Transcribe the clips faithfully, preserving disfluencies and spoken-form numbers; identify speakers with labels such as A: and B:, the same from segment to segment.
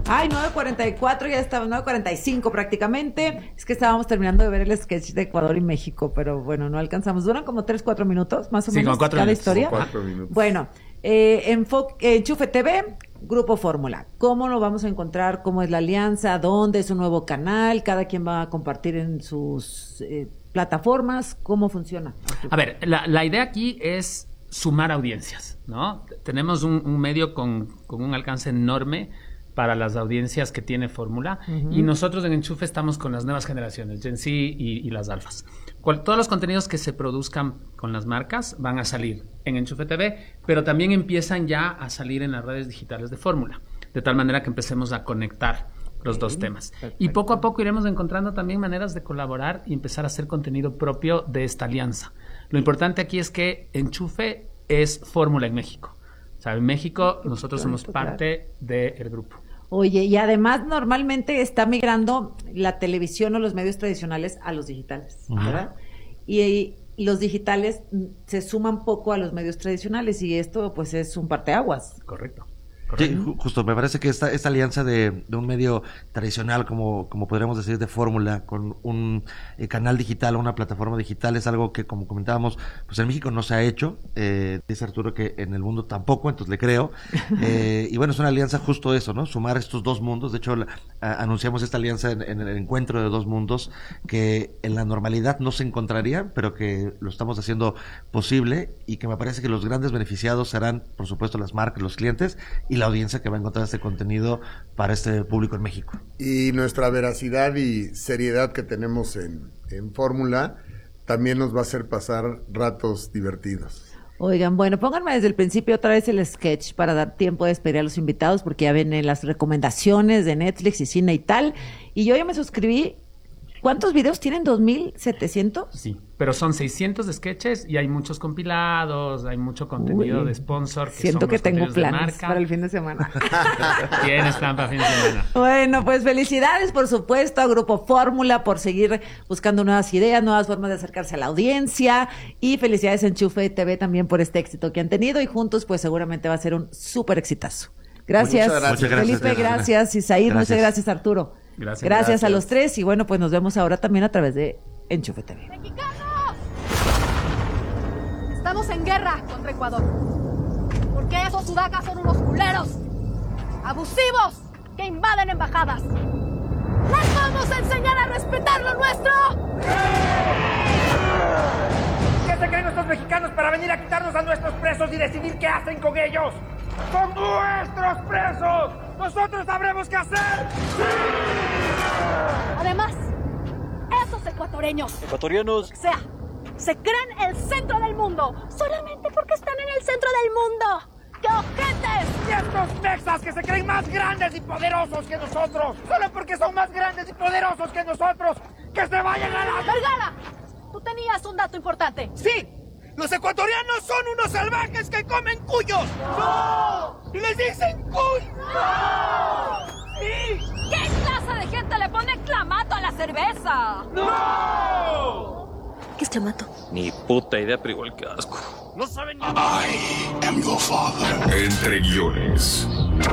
A: Ay, nueve cuarenta y cuatro, ya estamos, nueve cuarenta y cinco prácticamente. Es que estábamos terminando de ver el sketch de Ecuador y México, pero bueno, no alcanzamos. Duran como tres, cuatro minutos, más o
B: sí,
A: menos,
B: cada
A: minutos.
B: historia.
A: Cuatro minutos. Bueno, eh, Enfo- eh, Enchufe T V, Grupo Fórmula. ¿Cómo lo vamos a encontrar? ¿Cómo es la alianza? ¿Dónde es un nuevo canal? ¿Cada quien va a compartir en sus eh, plataformas? ¿Cómo funciona?
B: A ver, la, la idea aquí es sumar audiencias, ¿no? Tenemos un, un medio con, con un alcance enorme para las audiencias que tiene Fórmula, uh-huh. y nosotros en Enchufe estamos con las nuevas generaciones, Gen Z y, y las alfas. Cual, todos los contenidos que se produzcan con las marcas van a salir en Enchufe T V, pero también empiezan ya a salir en las redes digitales de Fórmula, de tal manera que empecemos a conectar los dos temas. Perfecto. Y poco a poco iremos encontrando también maneras de colaborar y empezar a hacer contenido propio de esta alianza. Lo importante aquí es que Enchufe es Fórmula en México. O sea, en México nosotros somos parte del grupo.
A: Oye, y además normalmente está migrando la televisión o los medios tradicionales a los digitales, ¿verdad? Ajá. Y, y los digitales se suman poco a los medios tradicionales y esto pues es un parteaguas.
B: Correcto.
C: Sí, justo, me parece que esta, esta alianza de, de un medio tradicional, como, como podríamos decir, de Fórmula, con un eh, canal digital, una plataforma digital, es algo que, como comentábamos, pues en México no se ha hecho. Eh, dice Arturo que en el mundo tampoco, entonces le creo. Eh, y bueno, es una alianza justo eso, ¿no? Sumar estos dos mundos. De hecho, la, a, anunciamos esta alianza en, en el encuentro de dos mundos que en la normalidad no se encontrarían, pero que lo estamos haciendo posible y que me parece que los grandes beneficiados serán, por supuesto, las marcas, los clientes y la audiencia que va a encontrar este contenido para este público en México.
D: Y nuestra veracidad y seriedad que tenemos en, en Fórmula también nos va a hacer pasar ratos divertidos.
A: Oigan, bueno, pónganme desde el principio otra vez el sketch para dar tiempo de despedir a los invitados, porque ya vienen las recomendaciones de Netflix y cine y tal, y yo ya me suscribí. ¿Cuántos videos tienen? ¿dos mil setecientos?
B: Sí, pero son seiscientos sketches y hay muchos compilados, hay mucho contenido Uy, de sponsor. Que
A: siento
B: son
A: que tengo planes
B: marca.
A: Para el fin de semana.
B: Tienes plan para fin de semana.
A: Bueno, pues felicidades, por supuesto, a Grupo Fórmula por seguir buscando nuevas ideas, nuevas formas de acercarse a la audiencia, y felicidades a Enchufe T V también por este éxito que han tenido, y juntos pues seguramente va a ser un súper exitazo. Gracias,
C: Muchas gracias.
A: Felipe,
C: Muchas gracias,
A: gracias, Isaír,
C: gracias.
A: muchas gracias, Arturo.
B: Gracias,
A: gracias,
B: gracias
A: a los tres, y bueno, pues nos vemos ahora también a través de Enchufe T V.
E: ¡Mexicanos! Estamos en guerra contra Ecuador. Porque esos sudacas son unos culeros, abusivos, que invaden embajadas. ¡Les vamos a enseñar a respetar lo nuestro!
F: ¿Qué se creen estos mexicanos para venir a quitarnos a nuestros presos y decidir qué hacen con ellos? ¡Son nuestros presos! ¡Nosotros sabremos qué hacer! ¡Sí!
E: Además, esos ecuatorianos,
G: ecuatorianos,
E: o sea, se creen el centro del mundo solamente porque están en el centro del mundo. ¡Qué ojetes!
F: Y estos mexas que se creen más grandes y poderosos que nosotros, solo porque son más grandes y poderosos que nosotros, ¡que se vayan a la...
E: Vergara! Tú tenías un dato importante.
F: ¡Sí! ¡Los ecuatorianos son unos salvajes que comen cuyos! ¡No! ¡Y les dicen cuy! ¡No! ¡Sí!
E: ¿Qué clase de gente le pone clamato a la cerveza?
F: ¡No!
E: ¿Qué es clamato?
G: Ni puta idea, pero igual que asco.
F: No saben ni...
H: I am your father. Entre guiones.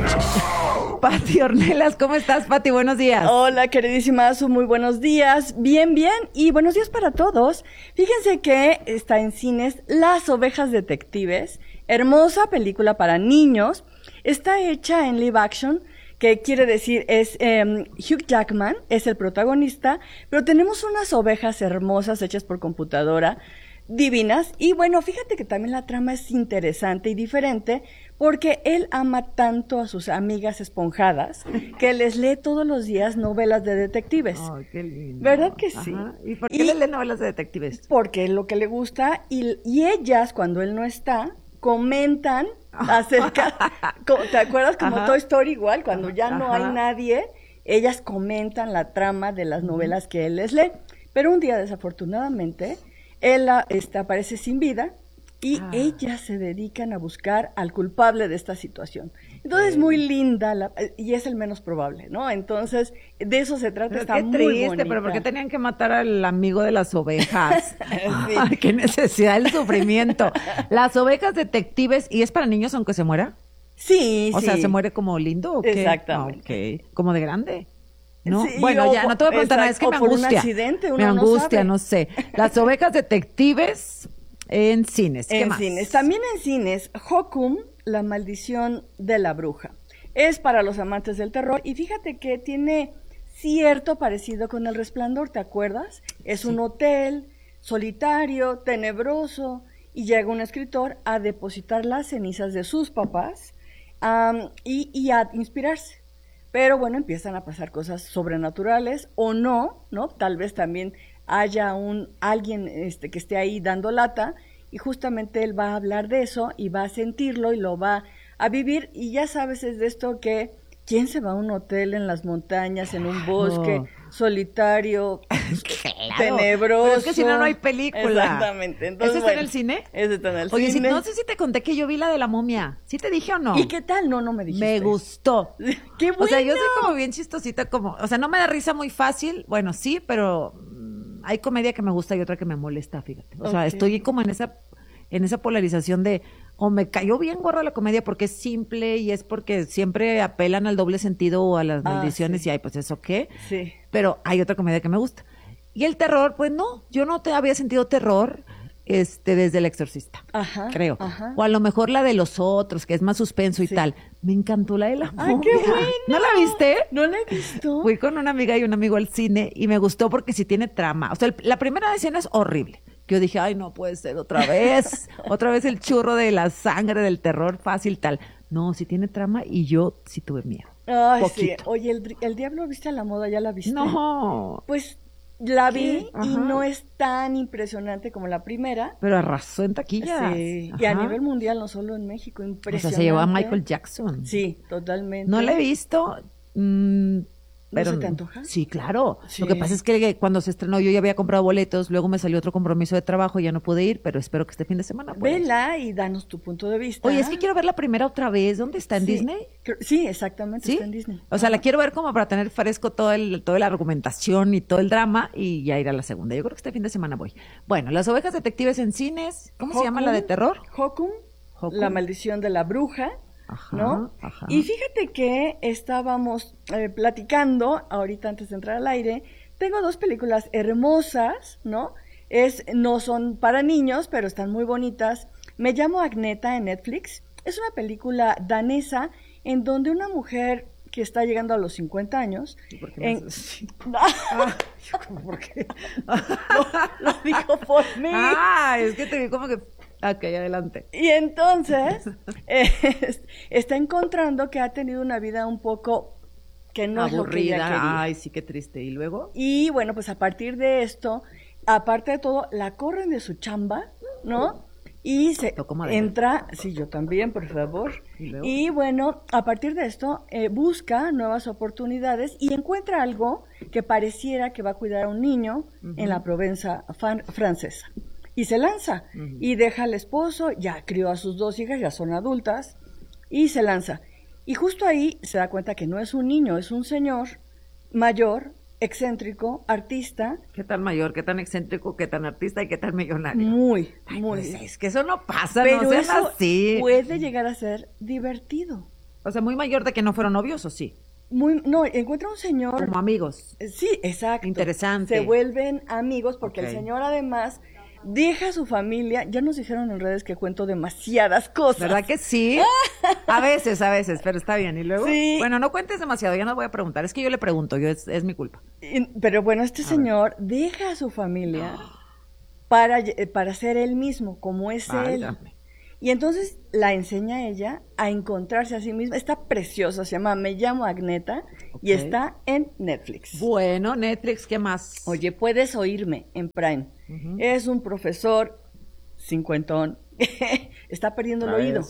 A: Pati Ornelas, ¿cómo estás, Pati? Buenos días.
I: Hola, queridísima Azu, muy buenos días. Bien, bien, y buenos días para todos. Fíjense que está en cines Las Ovejas Detectives, hermosa película para niños. Está hecha en live action, que quiere decir es eh, Hugh Jackman, es el protagonista, pero tenemos unas ovejas hermosas hechas por computadora, divinas, y bueno, fíjate que también la trama es interesante y diferente, porque él ama tanto a sus amigas esponjadas, que les lee todos los días novelas de detectives.
A: Ay, qué lindo.
I: ¿Verdad que sí?
A: Ajá. ¿Y por qué
I: y,
A: le lee novelas de detectives?
I: Porque es lo que le gusta, y, y ellas, cuando él no está, comentan acerca, ¿te acuerdas? Como Ajá. Toy Story igual, cuando ya no Ajá. hay nadie, ellas comentan la trama de las novelas que él les lee. Pero un día, desafortunadamente, él este, aparece sin vida y ah. ellas se dedican a buscar al culpable de esta situación. Entonces es muy linda la, y es el menos probable, ¿no? Entonces, de eso se trata,
A: pero
I: está
A: qué
I: muy
A: triste,
I: bonita.
A: Pero ¿por qué tenían que matar al amigo de las ovejas?
I: Sí.
A: Ay, qué necesidad, el sufrimiento. Las Ovejas Detectives, ¿y es para niños aunque se muera?
I: Sí,
A: O
I: sí.
A: sea, ¿se muere como lindo o qué?
I: Exactamente.
A: Ah, ok. ¿Como de grande? ¿No?
I: Sí,
A: bueno,
I: o
A: ya, no te voy a preguntar nada, es que
I: exacto,
A: me
I: o por un
A: angustia.
I: accidente, uno
A: me
I: no
A: angustia,
I: sabe.
A: no sé. Las ovejas detectives en cines. ¿Qué
I: En
A: más?
I: cines. También en cines, Hokum, la maldición de la bruja. Es para los amantes del terror y fíjate que tiene cierto parecido con El Resplandor, ¿te acuerdas? Es
A: Sí.
I: un hotel solitario, tenebroso, y llega un escritor a depositar las cenizas de sus papás um, y, y a inspirarse. Pero bueno, empiezan a pasar cosas sobrenaturales o no, ¿no? Tal vez también haya un alguien este, que esté ahí dando lata y justamente él va a hablar de eso y va a sentirlo y lo va a vivir. Y ya sabes, es de esto que, ¿quién se va a un hotel en las montañas, en un bosque solitario,
A: Claro,
I: tenebroso?
A: pero es que si no, no hay película.
I: Exactamente. Entonces,
A: ¿Ese está en
I: bueno,
A: el cine?
I: Ese está en el
A: Oye, si-
I: cine.
A: no sé si te conté que yo vi la de la momia. ¿Sí te dije o no?
I: ¿Y qué tal? No, no me dijiste.
A: Me gustó.
I: ¡Qué bueno!
A: O sea, yo soy como bien chistosita, como, o sea, no me da risa muy fácil, bueno, sí, pero mm, hay comedia que me gusta y otra que me molesta, fíjate. O sea,
I: Ok.
A: estoy como en esa, en esa polarización de, o me cayó bien gorda la comedia porque es simple y es porque siempre apelan al doble sentido o a las
I: Ah,
A: maldiciones
I: sí.
A: y ay, pues eso qué.
I: Sí.
A: Pero hay otra comedia que me gusta. Y el terror, pues no, yo no te había sentido terror este desde El Exorcista.
I: Ajá,
A: Creo.
I: ajá.
A: O a lo mejor la de los otros, que es más suspenso y
I: Sí.
A: tal. Me encantó la de la
I: ¡Ay, qué
A: momia.
I: bueno!
A: ¿No la viste?
I: No la he visto.
A: Fui con una amiga y un amigo al cine y me gustó porque sí tiene trama. O sea, el- la primera escena es horrible. Que yo dije, ay, no puede ser otra vez. Otra vez el churro de la sangre, del terror fácil, tal. No, sí tiene trama y yo sí tuve miedo.
I: Ay, sí.
A: Poquito.
I: Oye, el, dri- el Diablo viste a la moda, ¿ya la viste?
A: No.
I: Pues la vi
A: ¿Qué?
I: y
A: Ajá.
I: no es tan impresionante como la primera.
A: Pero arrasó en taquillas.
I: Sí. Y a
A: Ajá.
I: nivel mundial, no solo en México,
A: O
I: impresionante.
A: sea, se llevó a Michael Jackson.
I: Sí, totalmente.
A: No la he visto. mm, pero
I: se te antoja?
A: Sí, claro.
I: Sí.
A: Lo que pasa es que cuando se estrenó yo ya había comprado boletos, luego me salió otro compromiso de trabajo y ya no pude ir, pero espero que este fin de semana pueda ir.
I: Vela y danos tu punto de vista.
A: Oye, es que quiero ver la primera otra vez. ¿Dónde está? ¿En
I: Sí.
A: Disney?
I: Creo- Sí, exactamente,
A: ¿Sí?
I: está en Disney.
A: O sea, la quiero ver como para tener fresco todo el, toda la argumentación y todo el drama y ya ir a la segunda. Yo creo que este fin de semana voy. Bueno, Las Ovejas Detectives en cines. ¿Cómo se llama la de terror?
I: Hokum,
A: Hokum.
I: la maldición de la bruja,
A: Ajá,
I: ¿no?
A: ajá.
I: Y fíjate que estábamos eh, platicando, ahorita antes de entrar al aire, tengo dos películas hermosas, ¿no? Es, no son para niños, pero están muy bonitas. Me llamo Agneta en Netflix. Es una película danesa en donde una mujer que está llegando a los cincuenta años...
A: ¿Por qué me
I: en-
A: haces así?
I: Ah,
A: ¿Por qué?
I: lo, lo digo por mí.
A: Ah, es que te vi como que... Ok, adelante.
I: Y entonces eh, está encontrando que ha tenido una vida un poco que no es lo que ella
A: Aburrida.
I: quería.
A: Ay, sí, qué triste. ¿Y luego?
I: Y bueno, pues a partir de esto, aparte de todo, la corren de su chamba, ¿no? Y se
A: Tocó madera.
I: entra, sí, yo también, por favor.
A: ¿Y luego?
I: Y bueno, a partir de esto, eh, busca nuevas oportunidades y encuentra algo que pareciera que va a cuidar a un niño en la Provenza fan- francesa. Y se lanza y deja al esposo, ya crió a sus dos hijas, ya son adultas, y se lanza. Y justo ahí se da cuenta que no es un niño, es un señor mayor, excéntrico, artista,
A: ¿Qué tan mayor, qué tan excéntrico, qué tan artista y qué tan millonario?
I: muy,
A: Ay,
I: muy...
A: pues es que eso no pasa,
I: Pero
A: no sean
I: eso
A: así.
I: puede llegar a ser divertido.
A: O sea, muy mayor de que no fueron novios, ¿o sí?
I: Muy, no, encuentra un señor...
A: Como amigos.
I: Sí, exacto.
A: Interesante.
I: Se vuelven amigos porque
A: Ok.
I: el señor además deja a su familia. Ya nos dijeron en redes que cuento demasiadas cosas.
A: ¿Verdad que sí? A veces, a veces, pero está bien. ¿Y luego?
I: Sí.
A: Bueno, no cuentes demasiado, ya no voy a preguntar. Es que yo le pregunto, yo es, es mi culpa.
I: Y- Pero bueno, este señor deja a su familia para, lle- para ser él mismo, como es él.
A: Válgame.
I: Y entonces la enseña a ella a encontrarse a sí misma. Está preciosa, se llama Me llamo Agneta y
A: Ok.
I: está en Netflix.
A: Bueno, Netflix, ¿qué más?
I: Oye, puedes oírme en Prime. Es un profesor cincuentón. Está perdiendo el
A: A ver.
I: oído.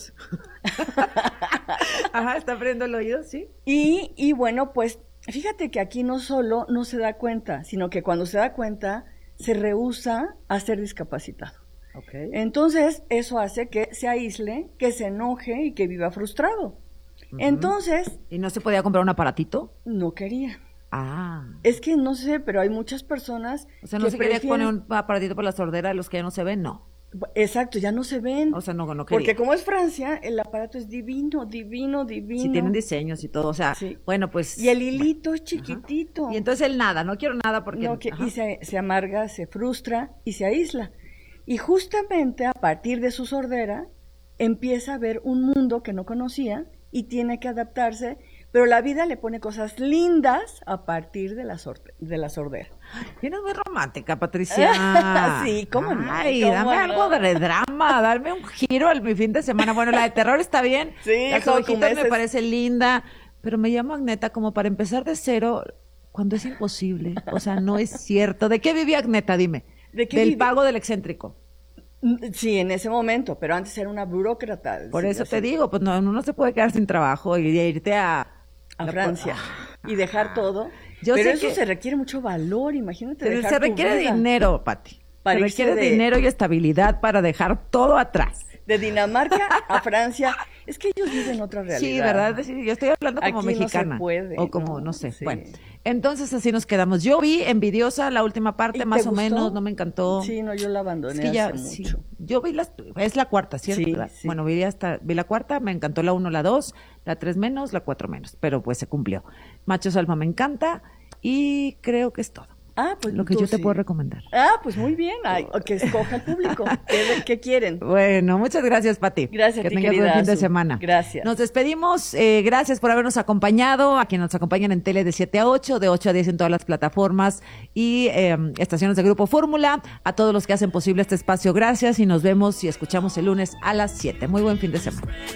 A: Ajá, está abriendo el oído, ¿sí?
I: Y, y bueno, pues fíjate que aquí no solo no se da cuenta, sino que cuando se da cuenta se rehúsa a ser discapacitado.
A: Ok.
I: Entonces, eso hace que se aísle, que se enoje y que viva frustrado. Entonces,
A: ¿Y no se podía comprar un aparatito?
I: no quería.
A: Ah.
I: Es que no sé, pero hay muchas personas
A: O sea, no
I: que
A: se quería
I: prefieren-
A: poner un aparatito por la sordera de los que ya no se ven, no.
I: Exacto, ya no se ven.
A: O sea, no, no quería.
I: Porque como es Francia, el aparato es divino, divino, divino.
A: Sí, tienen diseños y todo, o sea, sí. bueno, pues...
I: Y el hilito es chiquitito.
A: Ajá. Y entonces él nada, no quiero nada porque...
I: No, que, y se, se amarga, se frustra y se aísla. Y justamente a partir de su sordera, empieza a ver un mundo que no conocía y tiene que adaptarse, pero la vida le pone cosas lindas a partir de la, sorde, de la sordera.
A: Eres muy romántica, Patricia.
I: Sí, ¿cómo no?
A: Ay,
I: ¿Cómo
A: dame
I: no?
A: algo de drama, darme un giro al mi fin de semana. Bueno, la de terror está bien,
I: sí,
A: las ovejitas me parece linda, pero me llamo Agneta como para empezar de cero cuando es imposible. O sea, no es cierto. ¿De qué vivía Agneta? Dime. ¿De qué Del vive? Pago del excéntrico.
I: Sí, en ese momento, pero antes era una burócrata.
A: Por eso te digo, pues no, uno no se puede quedar sin trabajo y irte a...
I: a Francia ah, y dejar todo.
A: Yo
I: pero
A: sé
I: eso
A: que
I: se requiere mucho valor, imagínate
A: se,
I: dejar
A: se
I: tu
A: requiere
I: vida.
A: dinero, Pati. Se requiere de... dinero y estabilidad para dejar todo atrás.
I: De Dinamarca a Francia, es que ellos viven otra realidad.
A: Sí, ¿verdad? Sí, yo estoy hablando como
I: Aquí
A: mexicana.
I: No se puede,
A: o como,
I: no,
A: no sé.
I: Sí.
A: Bueno, entonces así nos quedamos. Yo vi Envidiosa la última parte, más o
I: gustó?
A: menos, no me encantó.
I: Sí, no, yo la abandoné
A: es que ya,
I: hace
A: sí,
I: mucho.
A: Yo vi las, es la cuarta, ¿cierto?
I: Sí,
A: la,
I: sí.
A: Bueno, vi hasta, vi la cuarta, me encantó la uno, la dos, la tres menos, la cuatro menos, pero pues se cumplió. Machos Alfa me encanta y creo que es todo.
I: Ah, pues
A: lo que yo te
I: sí.
A: puedo recomendar.
I: Ah, pues muy bien. Ay, que escoja el público. ¿Qué, qué quieren?
A: Bueno, muchas gracias, Pati.
I: Gracias
A: que
I: a ti,
A: tengas buen fin de
I: Azu.
A: semana.
I: Gracias.
A: Nos despedimos. Eh, gracias por habernos acompañado. A quienes nos acompañan en tele de siete a ocho, de ocho a diez en todas las plataformas y eh, estaciones de Grupo Fórmula. A todos los que hacen posible este espacio, gracias y nos vemos y escuchamos el lunes a las siete. Muy buen fin de semana.